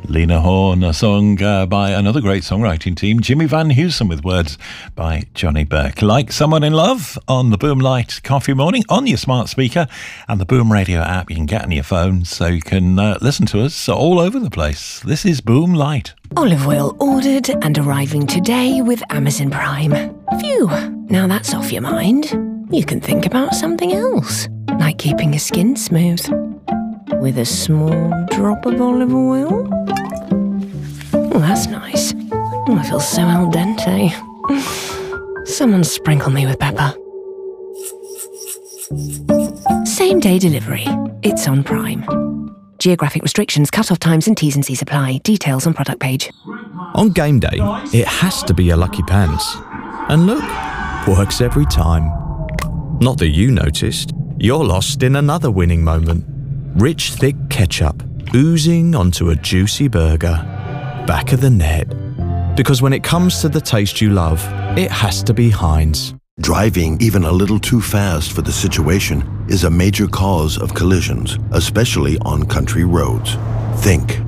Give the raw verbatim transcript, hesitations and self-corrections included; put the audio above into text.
Lena Horne, a song uh, by another great songwriting team, Jimmy Van Heusen, with words by Johnny Burke. Like Someone in Love on the Boom Light Coffee Morning on your smart speaker and the Boom Radio app you can get on your phone, so you can uh, listen to us all over the place. This is Boom Light. Olive oil ordered and arriving today with Amazon Prime. Phew, now that's off your mind. You can think about something else, like keeping your skin smooth with a small drop of olive oil. Oh, that's nice. Oh, I feel so al dente. Someone sprinkle me with pepper. Same day delivery. It's on Prime. Geographic restrictions, cut-off times and T's and C's apply. Details on product page. On game day, it has to be your lucky pants. And look, works every time. Not that you noticed. You're lost in another winning moment. Rich, thick ketchup oozing onto a juicy burger. Back of the net. Because when it comes to the taste you love, it has to be Heinz. Driving even a little too fast for the situation is a major cause of collisions, especially on country roads. Think